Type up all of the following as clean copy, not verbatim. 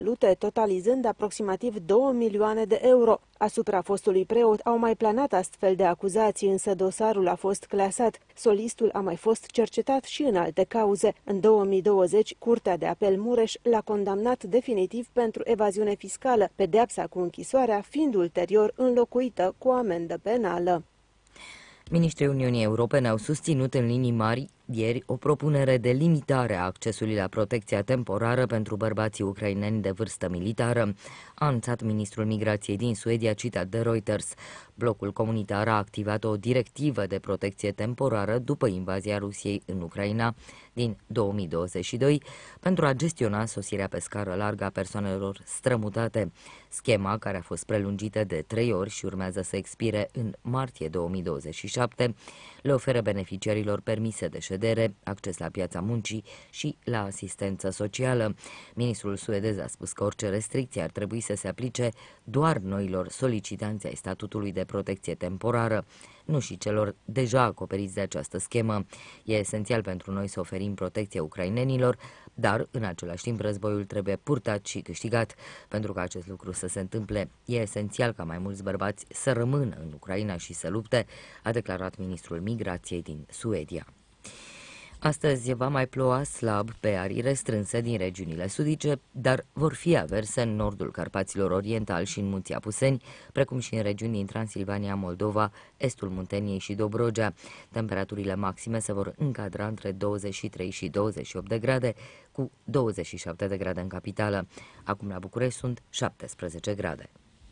lute, totalizând aproximativ 2 milioane de euro. Asupra fostului preot au mai planat astfel de acuzații, însă dosarul a fost clasat. Solistul a mai fost cercetat și în alte cauze. În 2020, Curtea de Apel Mureș l-a condamnat definitiv pentru evaziune fiscală, pedeapsa cu închisoarea fiind ulterior înlocuită cu o amendă penală. Ministrii Uniunii Europene au susținut în linii mari ieri o propunere de limitare a accesului la protecția temporară pentru bărbații ucraineni de vârstă militară, a anunțat ministrul migrației din Suedia, citat de Reuters. Blocul comunitar a activat o directivă de protecție temporară după invazia Rusiei în Ucraina din 2022 pentru a gestiona sosirea pe scară largă a persoanelor strămutate. Schema, care a fost prelungită de 3 ori și urmează să expire în martie 2027, le oferă beneficiarilor permise de ședere, acces la piața muncii și la asistență socială. Ministrul suedez a spus că orice restricție ar trebui să se aplice doar noilor solicitanți ai statutului de protecție temporară, nu și celor deja acoperiți de această schemă. E esențial pentru noi să oferim protecție ucrainenilor, dar în același timp războiul trebuie purtat și câștigat. Pentru ca acest lucru să se întâmple, e esențial ca mai mulți bărbați să rămână în Ucraina și să lupte, a declarat ministrul migrației din Suedia. Astăzi va mai ploua slab pe arii restrânse din regiunile sudice, dar vor fi averse în nordul Carpaților Orientali și în Munții Apuseni, precum și în regiuni din Transilvania, Moldova, estul Munteniei și Dobrogea. Temperaturile maxime se vor încadra între 23 și 28 de grade, cu 27 de grade în capitală. Acum la București sunt 17 grade.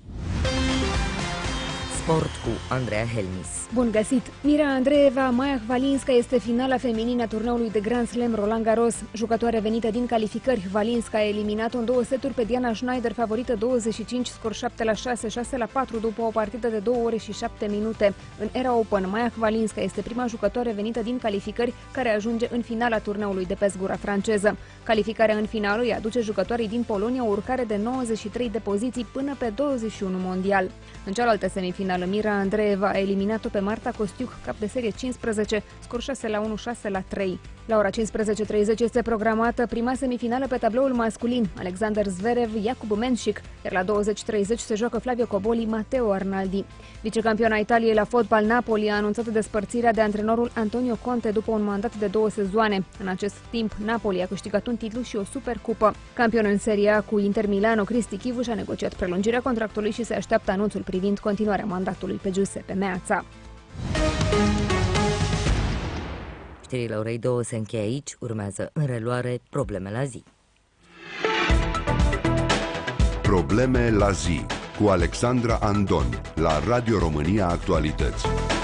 Sport cu Andreea Helmis. Bun găsit! Mira Andreeva Maia Hvalinska este finala feminină a turneului de Grand Slam Roland Garros. Jucătoarea venită din calificări, Hvalinska a eliminat în 2 seturi pe Diana Schneider, favorită 25, scor 7-6, 6-4 după o partidă de 2 ore și 7 minute. În era Open, Maia Hvalinska este prima jucătoare venită din calificări care ajunge în finala turneului de pe zgura franceză. Calificarea în finală îi aduce jucătorii din Polonia o urcare de 93 de poziții până pe 21 mondial. În cealaltă semifinală, Mira Andreeva a eliminat-o pe Marta Kostiuk, cap de serie 15, scor 6-1, 6-3. La ora 15:30 este programată prima semifinală pe tabloul masculin, Alexander Zverev, Jakub Menšik, iar la 20:30 se joacă Flavio Cobolli, Matteo Arnaldi. Vicecampiona Italiei la fotbal, Napoli a anunțat despărțirea de antrenorul Antonio Conte după un mandat de 2 sezoane. În acest timp, Napoli a câștigat un titlu și o supercupă. Campion în Serie A cu Inter Milano, Cristi Chivu și-a negociat prelungirea contractului și se așteaptă anunțul privind continuarea mandatului pe Giuseppe Meazza. Știrile orei 2 se încheie aici, urmează în reluare Probleme la zi. Probleme la zi cu Alexandra Andon la Radio România Actualități.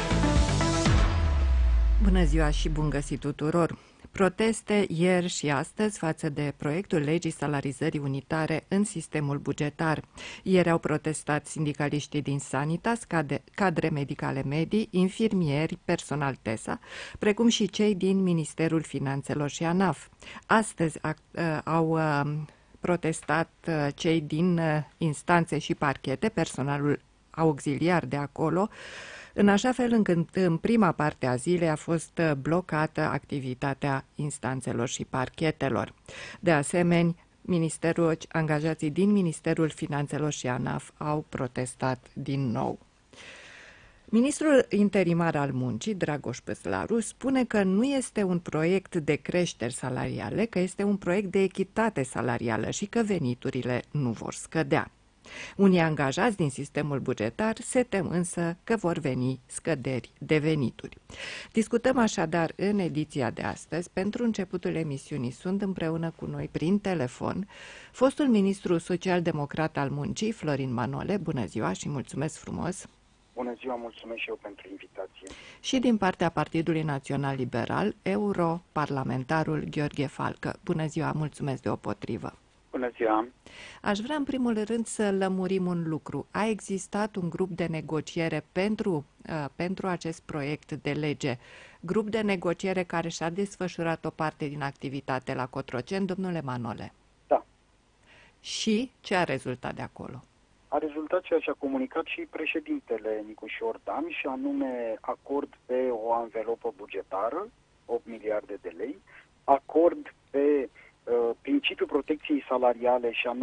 Bună ziua și bun găsit tuturor! Proteste ieri și astăzi față de proiectul legii salarizării unitare în sistemul bugetar. Ieri au protestat sindicaliștii din Sanitas, cadre medicale medii, infirmieri, personal TESA, precum și cei din Ministerul Finanțelor și ANAF. Astăzi au protestat cei din instanțe și parchete, personalul auxiliar de acolo, în așa fel încât în prima parte a zilei a fost blocată activitatea instanțelor și parchetelor. De asemenea, angajații din Ministerul Finanțelor și ANAF au protestat din nou. Ministrul interimar al muncii, Dragoș Păslaru, spune că nu este un proiect de creșteri salariale, că este un proiect de echitate salarială și că veniturile nu vor scădea. Unii angajați din sistemul bugetar se tem însă că vor veni scăderi de venituri. Discutăm așadar în ediția de astăzi. Pentru începutul emisiunii sunt împreună cu noi prin telefon fostul ministru social-democrat al muncii, Florin Manole. Bună ziua și mulțumesc frumos! Bună ziua, mulțumesc și eu pentru invitație. Și din partea Partidului Național Liberal, europarlamentarul Gheorghe Falcă. Bună ziua, mulțumesc deopotrivă! Bună ziua! Aș vrea în primul rând să lămurim un lucru. A existat un grup de negociere pentru acest proiect de lege, grup de negociere care și-a desfășurat o parte din activitate la Cotroceni, domnule Manole. Da. Și ce a rezultat de acolo? A rezultat ceea ce a comunicat și președintele Nicușor Dan, și anume acord pe o anvelopă bugetară, 8 miliarde de lei, acord pe principiul protecției salariale, și anume